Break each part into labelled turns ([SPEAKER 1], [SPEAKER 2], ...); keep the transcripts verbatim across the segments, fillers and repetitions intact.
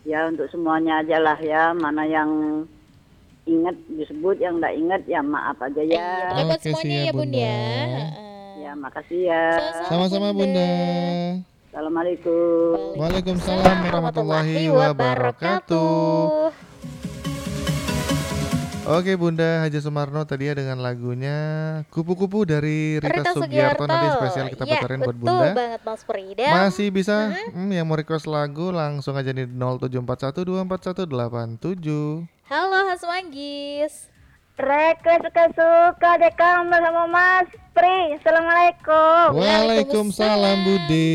[SPEAKER 1] Ya untuk semuanya aja lah ya, mana yang ingat disebut, yang enggak ingat ya maaf aja ya.
[SPEAKER 2] Iya, pokoknya buat
[SPEAKER 3] Oke
[SPEAKER 2] semuanya
[SPEAKER 3] siap
[SPEAKER 2] ya Bun
[SPEAKER 3] Bunda.
[SPEAKER 2] ya. Heeh.
[SPEAKER 1] Ya makasih ya.
[SPEAKER 2] Sama-sama
[SPEAKER 3] Sama-sama Bunda.
[SPEAKER 1] Assalamualaikum.
[SPEAKER 3] Waalaikumsalam warahmatullahi wabarakatuh. Oke Bunda Haja Sumarno tadi ya dengan lagunya Kupu-Kupu dari Rita,
[SPEAKER 2] Rita
[SPEAKER 3] Sugiarto.
[SPEAKER 2] Sugiarto.
[SPEAKER 3] Nanti spesial kita
[SPEAKER 2] Ya,
[SPEAKER 3] puterin buat
[SPEAKER 2] betul
[SPEAKER 3] Bunda.
[SPEAKER 2] banget Mas Frida.
[SPEAKER 3] Masih bisa hmm, yang mau request lagu langsung aja di nol tujuh empat satu dua empat satu delapan tujuh.
[SPEAKER 2] Halo Has Manggis.
[SPEAKER 1] Reka suka-suka deh kamu sama Mas Pri. Assalamualaikum.
[SPEAKER 3] Waalaikumsalam Bude.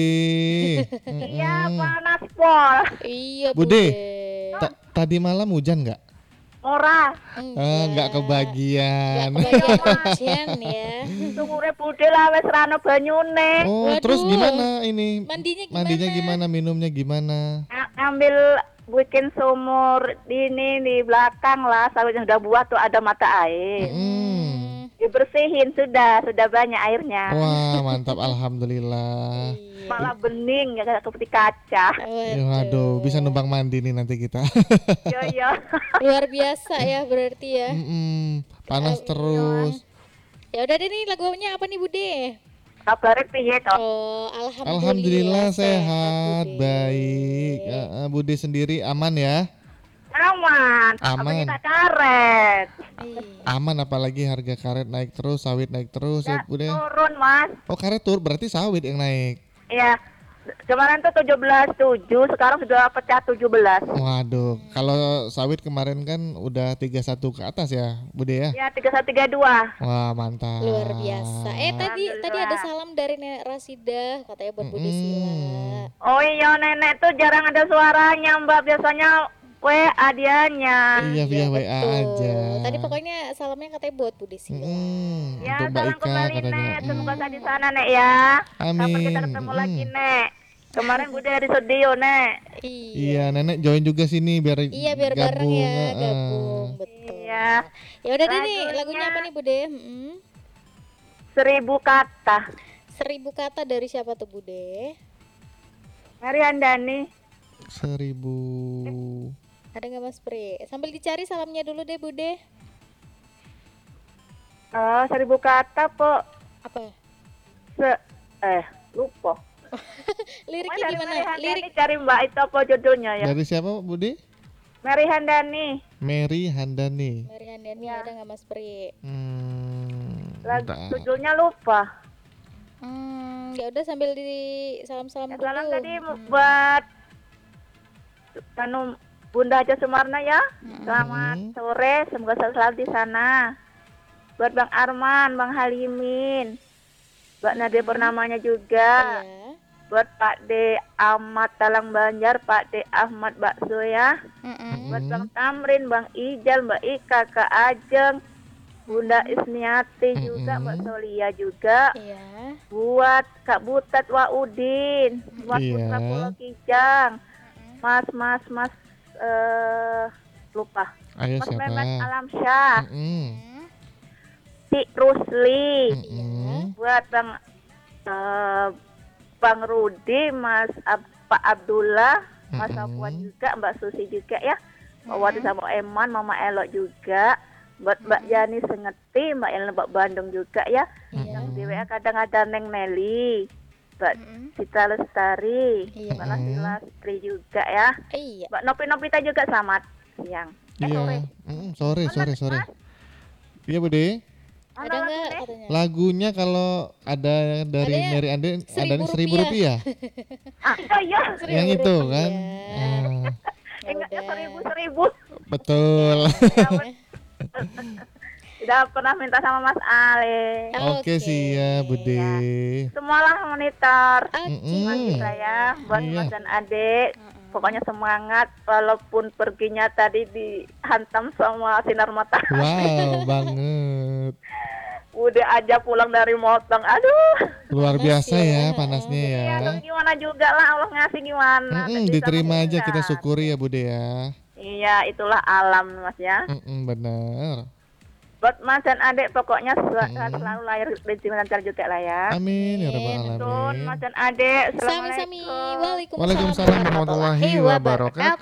[SPEAKER 1] Iya
[SPEAKER 3] Mm-mm.
[SPEAKER 1] panas pol.
[SPEAKER 2] Iya
[SPEAKER 3] Bude,
[SPEAKER 2] Bude.
[SPEAKER 3] ta- tadi malam hujan nggak?
[SPEAKER 1] Murah.
[SPEAKER 3] Ah, nggak kebagian.
[SPEAKER 2] Nggak kebagian hujan ya.
[SPEAKER 1] Sumure bude lah wes rano banyune.
[SPEAKER 3] Oh,
[SPEAKER 2] Waduh.
[SPEAKER 3] terus gimana ini?
[SPEAKER 2] Mandinya gimana?
[SPEAKER 3] Mandinya gimana? Minumnya gimana?
[SPEAKER 1] Ng- Ngambil bikin sumur di ini di belakang lah, sawitnya udah buat tuh ada mata air.
[SPEAKER 3] Hmm.
[SPEAKER 1] Dibersihin sudah, sudah banyak airnya.
[SPEAKER 3] Wah, mantap alhamdulillah.
[SPEAKER 2] Iya.
[SPEAKER 1] Malah bening ya kayak seperti kaca.
[SPEAKER 3] Ya, waduh, bisa numpang mandi nih nanti kita.
[SPEAKER 1] Yo yo.
[SPEAKER 2] Luar biasa ya berarti ya.
[SPEAKER 3] Mm-mm, panas
[SPEAKER 2] Eh,
[SPEAKER 3] terus.
[SPEAKER 2] Ya udah deh nih lagunya apa nih Bude?
[SPEAKER 1] Kabarnya piye toh?
[SPEAKER 2] Oh, alhamdulillah,
[SPEAKER 3] Alhamdulillah sehat,
[SPEAKER 2] Bude.
[SPEAKER 3] baik. Eh, eh, Bude sendiri aman ya?
[SPEAKER 1] Aman.
[SPEAKER 3] Aman.
[SPEAKER 1] Apa kita karet?
[SPEAKER 2] Iya.
[SPEAKER 3] Aman apalagi harga karet naik terus, sawit naik terus ya,
[SPEAKER 1] Ya,
[SPEAKER 3] Bude.
[SPEAKER 1] turun mas.
[SPEAKER 3] Oh, karet tur berarti sawit yang naik.
[SPEAKER 1] Iya. Kemarin tuh tujuh belas tujuh, sekarang sudah pecah tujuh belas.
[SPEAKER 3] Waduh, kalau sawit kemarin kan udah tiga puluh satu ke atas ya, Bude ya?
[SPEAKER 1] Ya tiga satu tiga dua.
[SPEAKER 3] Wah, mantap.
[SPEAKER 2] Luar biasa. Eh tadi tadi ada
[SPEAKER 1] Alhamdulillah.
[SPEAKER 2] salam dari Nenek Rasida katanya buat Bude
[SPEAKER 3] Mm-mm.
[SPEAKER 2] Sila.
[SPEAKER 1] Oh iya nenek tuh jarang ada suaranya mbak, biasanya W A dianya.
[SPEAKER 3] Iya, via W A
[SPEAKER 2] betul.
[SPEAKER 3] aja.
[SPEAKER 2] Tadi pokoknya salamnya katanya buat Bude Sila.
[SPEAKER 3] Mm-mm,
[SPEAKER 1] Ya
[SPEAKER 3] untuk Mbak
[SPEAKER 1] salam
[SPEAKER 3] Ika
[SPEAKER 1] kembali
[SPEAKER 3] katanya.
[SPEAKER 1] nek,
[SPEAKER 3] Mm.
[SPEAKER 1] semoga saya di sana nek ya. Kapan
[SPEAKER 3] Amin.
[SPEAKER 1] kita ketemu
[SPEAKER 3] Mm.
[SPEAKER 1] lagi nek. Kemarin gue dari studio nek.
[SPEAKER 2] Iya.
[SPEAKER 3] Iya, nenek join juga sini biar
[SPEAKER 2] Iya biar
[SPEAKER 3] gabung.
[SPEAKER 2] bareng ya,
[SPEAKER 3] heeh.
[SPEAKER 2] gabung betul.
[SPEAKER 1] Iya.
[SPEAKER 2] Ya udah deh nih,
[SPEAKER 1] Lagunya-
[SPEAKER 2] lagunya apa nih Bude? Mm-mm.
[SPEAKER 1] Seribu kata.
[SPEAKER 2] Seribu kata dari siapa tuh Bude?
[SPEAKER 1] Mari Andani.
[SPEAKER 3] Seribu.
[SPEAKER 2] Ada nggak Mas Pri? Sambil dicari salamnya dulu deh Bude.
[SPEAKER 1] Oh seribu kata po.
[SPEAKER 2] Apa?
[SPEAKER 1] Se eh lupa.
[SPEAKER 2] Liriknya
[SPEAKER 1] Dari
[SPEAKER 2] gimana?
[SPEAKER 1] Mary Handani
[SPEAKER 2] Lirik
[SPEAKER 1] cari mbak itu apa judulnya ya?
[SPEAKER 3] Dari siapa, Bude?
[SPEAKER 1] Mary Handani.
[SPEAKER 3] Mary Handani.
[SPEAKER 2] Mary Handani
[SPEAKER 1] Ya.
[SPEAKER 2] ada nggak Mas Pri?
[SPEAKER 3] Hmm.
[SPEAKER 1] Lagu
[SPEAKER 3] bentar.
[SPEAKER 1] judulnya lupa.
[SPEAKER 2] Hmm, ya udah sambil di salam-salam
[SPEAKER 1] Ya,
[SPEAKER 2] dulu.
[SPEAKER 1] salam tadi buat anu Bunda Haja Sumarna ya. Selamat
[SPEAKER 3] Hmm.
[SPEAKER 1] sore, semoga selalu di sana. Buat Bang Arman, Bang Halimin, Mbak Nadia Purnamanya juga.
[SPEAKER 2] Iya.
[SPEAKER 1] Buat Pak D Ahmad Talang Banjar, Pak D Ahmad Bakso ya.
[SPEAKER 2] Mm-mm.
[SPEAKER 1] Buat
[SPEAKER 3] Hmm.
[SPEAKER 1] Bang Tamrin, Bang Ijal, Mbak Ika, Kak Ajeng, Bunda Isniati juga, Mbak
[SPEAKER 3] Mm-mm.
[SPEAKER 1] Solia juga.
[SPEAKER 2] Iya.
[SPEAKER 1] Buat Kak Butet Waudin, Mas
[SPEAKER 3] Iya.
[SPEAKER 1] Putra Pulau Kijang, Mas Mas Mas eh lupa.
[SPEAKER 3] Ayo
[SPEAKER 1] Mas
[SPEAKER 3] siapa?
[SPEAKER 1] Mehmet Alamsyah,
[SPEAKER 3] Mm-mm.
[SPEAKER 1] Si Rusli,
[SPEAKER 3] Mm-mm.
[SPEAKER 1] buat Bang eh, Bang Rudi, Mas Ab- Pak Abdullah, Mas
[SPEAKER 3] Mm-mm.
[SPEAKER 1] Afwan juga, Mbak Susi juga ya, Mbak Wati sama Eman, Mama Elok juga, buat Mbak Yani Sengeti, Mbak Elena Mbak Bandung juga ya,
[SPEAKER 2] Iya.
[SPEAKER 1] yang di W A kadang ada Neng Nelly, Mbak
[SPEAKER 2] Mm-mm.
[SPEAKER 1] Citra Lestari,
[SPEAKER 2] Iya.
[SPEAKER 1] Mbak Lasti Lastri juga ya,
[SPEAKER 2] Iya.
[SPEAKER 1] Mbak Nopi Nopita juga selamat siang. Eh
[SPEAKER 3] Iya.
[SPEAKER 1] sore.
[SPEAKER 3] Mm-mm, sore, sore, sore. Iya, Bude.
[SPEAKER 2] Ada
[SPEAKER 1] Mana
[SPEAKER 2] nggak
[SPEAKER 1] lagunya?
[SPEAKER 2] katanya?
[SPEAKER 3] Lagunya kalau ada dari
[SPEAKER 2] Adanya
[SPEAKER 3] Mary Anden,
[SPEAKER 2] seribu
[SPEAKER 3] ada seribu
[SPEAKER 2] rupiah.
[SPEAKER 3] rupiah.
[SPEAKER 1] Ah, oh iya.
[SPEAKER 2] Seribu
[SPEAKER 3] Yang itu
[SPEAKER 2] rupiah.
[SPEAKER 3] kan. Ah,
[SPEAKER 2] Ya
[SPEAKER 1] Ingatnya
[SPEAKER 2] udah.
[SPEAKER 1] seribu seribu.
[SPEAKER 3] betul.
[SPEAKER 1] Sudah pernah minta sama Mas Ale.
[SPEAKER 3] Oke sih ya, Bude.
[SPEAKER 1] Semualah monitor.
[SPEAKER 2] Oke.
[SPEAKER 3] Mm-mm.
[SPEAKER 1] Bagi saya, buat
[SPEAKER 3] Iya.
[SPEAKER 1] Mas dan adik. Pokoknya semangat walaupun perginya tadi dihantam sama sinar matahari.
[SPEAKER 3] Wow, banget.
[SPEAKER 1] Udah aja pulang dari motong. Aduh.
[SPEAKER 3] Luar
[SPEAKER 2] Panas
[SPEAKER 3] biasa
[SPEAKER 2] ya.
[SPEAKER 3] ya panasnya ya.
[SPEAKER 1] Ya, tapi gimana juga lah Allah ngasih gimana.
[SPEAKER 3] Mm-mm,
[SPEAKER 1] Kan bisa
[SPEAKER 3] diterima aja
[SPEAKER 1] menghindar.
[SPEAKER 3] kita syukuri ya, Bude ya.
[SPEAKER 1] Iya, itulah alam Mas ya.
[SPEAKER 3] Mm-mm, bener.
[SPEAKER 1] Buat Mas dan adik pokoknya sel-
[SPEAKER 3] Mm-mm.
[SPEAKER 1] selalu lahir rezeki lancar juga lah ya.
[SPEAKER 3] Amin ya rabbal
[SPEAKER 1] Tun,
[SPEAKER 3] alamin.
[SPEAKER 1] Mas dan adik.
[SPEAKER 2] Sami-sami.
[SPEAKER 1] Assalamualaikum.
[SPEAKER 2] Waalaikumsalam
[SPEAKER 3] Waalaikumsalam warahmatullahi wabarakatuh.